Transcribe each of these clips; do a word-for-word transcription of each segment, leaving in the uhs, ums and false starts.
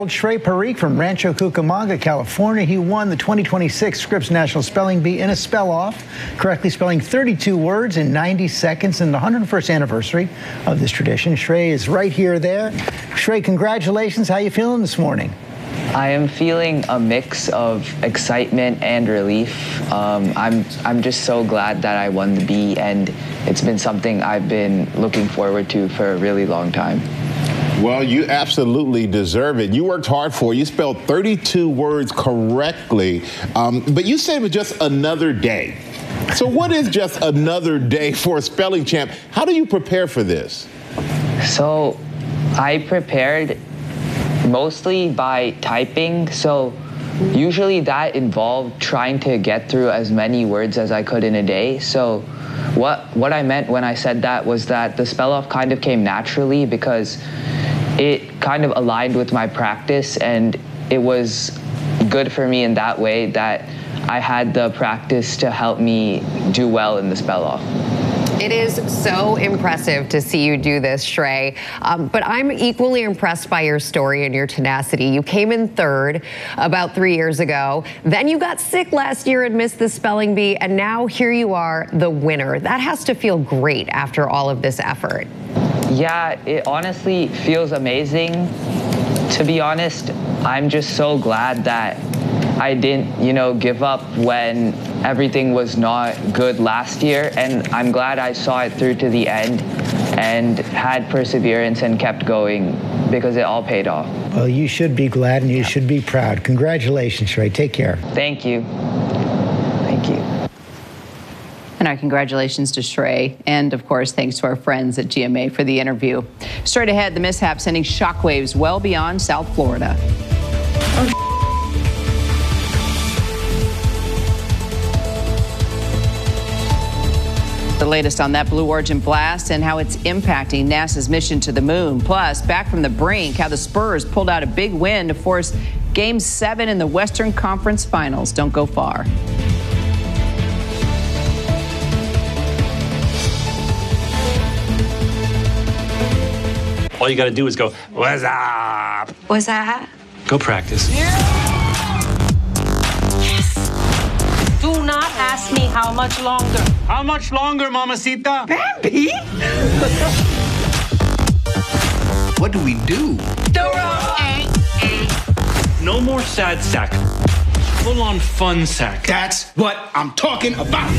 Trey Parikh from Rancho Cucamonga, California. He won the twenty twenty-six Scripps National Spelling Bee in a spell-off, correctly spelling thirty-two words in ninety seconds in the one hundred first anniversary of this tradition. Trey is right here there. Trey, congratulations. How you feeling this morning? I am feeling a mix of excitement and relief. Um, I'm, I'm just so glad that I won the bee, and it's been something I've been looking forward to for a really long time. Well, you absolutely deserve it. You worked hard for it. You spelled thirty-two words correctly, um, but you said it was just another day. So what is just another day for a spelling champ? How do you prepare for this? So I prepared mostly by typing. So usually that involved trying to get through as many words as I could in a day. So what, what I meant when I said that was that the spell-off kind of came naturally because it kind of aligned with my practice, and it was good for me in that way that I had the practice to help me do well in the spell-off. It is so impressive to see you do this, Trey. Um, but I'm equally impressed by your story and your tenacity. You came in third about three years ago. Then you got sick last year and missed the spelling bee, and now here you are, the winner. That has to feel great after all of this effort. Yeah, it honestly feels amazing. To be honest, I'm just so glad that I didn't, you know, give up when everything was not good last year, and I'm glad I saw it through to the end and had perseverance and kept going because it all paid off. Well, you should be glad and you should be proud. Congratulations, Trey. Take care. Thank you. Thank you. And our congratulations to Trey, and of course, thanks to our friends at G M A for the interview. Straight ahead, the mishap sending shockwaves well beyond South Florida. Oh. The latest on that Blue Origin blast and how it's impacting NASA's mission to the moon. Plus, back from the brink, how the Spurs pulled out a big win to force Game seven in the Western Conference Finals. Don't go far. All you got to do is go, what's up? What's that? Go practice. Yeah. Yes. Do not ask me how much longer. How much longer, mamacita? Bambi? What do we do? No more sad sack. Full-on fun sack. That's what I'm talking about.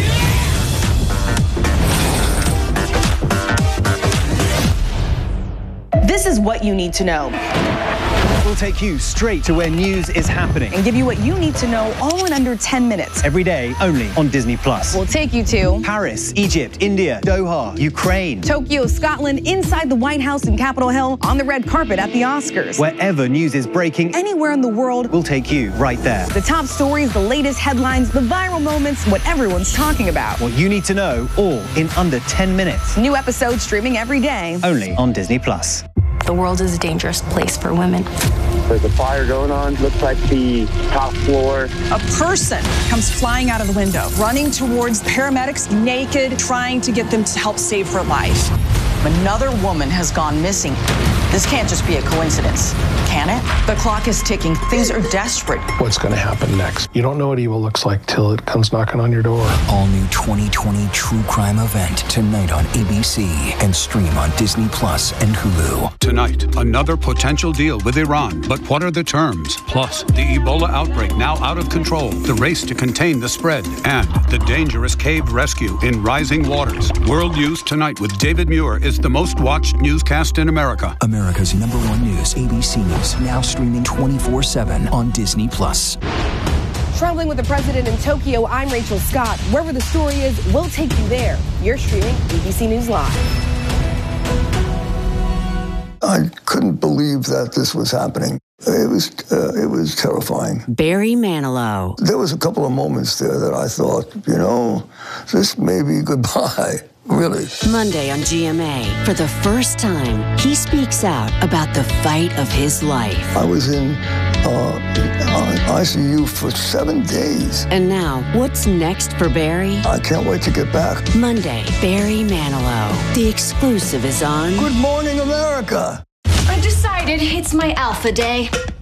This is what you need to know. We'll take you straight to where news is happening and give you what you need to know all in under ten minutes. Every day, only on Disney Plus. We'll take you to Paris, Egypt, India, Doha, Ukraine, Tokyo, Scotland, inside the White House and Capitol Hill, on the red carpet at the Oscars. Wherever news is breaking, anywhere in the world, we'll take you right there. The top stories, the latest headlines, the viral moments, what everyone's talking about. What you need to know, all in under ten minutes. New episodes streaming every day. Only on Disney Plus. The world is a dangerous place for women. There's a fire going on. Looks like the top floor. A person comes flying out of the window, running towards paramedics, naked, trying to get them to help save her life. Another woman has gone missing. This can't just be a coincidence, can it? The clock is ticking. Things are desperate. What's going to happen next? You don't know what evil looks like till it comes knocking on your door. All new twenty twenty true crime event tonight on A B C and stream on Disney Plus and Hulu. Tonight, another potential deal with Iran. But what are the terms? Plus, the Ebola outbreak now out of control. The race to contain the spread. And the dangerous cave rescue in rising waters. World News Tonight with David Muir is the most watched newscast in America. America's number one news, A B C News, now streaming twenty-four seven on Disney Plus. Traveling with the president in Tokyo, I'm Rachel Scott. Wherever the story is, we'll take you there. You're streaming A B C News Live. I couldn't believe that this was happening. It was uh, it was terrifying. Barry Manilow. There was a couple of moments there that I thought, you know, this may be goodbye. Really? Monday on G M A, for the first time, he speaks out about the fight of his life. I was in uh, I C U for seven days. And now, what's next for Barry? I can't wait to get back. Monday, Barry Manilow. The exclusive is on Good Morning America. I decided it's my alpha day.